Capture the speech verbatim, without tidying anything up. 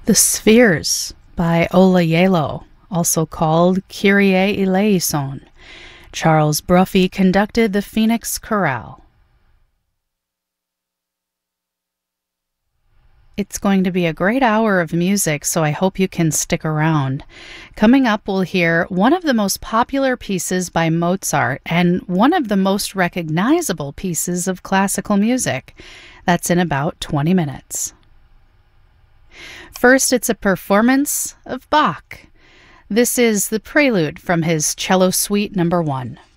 The Spheres by Ola Yelo, also called Kyrie Eleison. Charles Bruffy conducted the Phoenix Chorale. It's going to be a great hour of music, so I hope you can stick around. Coming up, we'll hear one of the most popular pieces by Mozart and one of the most recognizable pieces of classical music. That's in about twenty minutes. First, it's a performance of Bach. This is the prelude from his Cello Suite number one.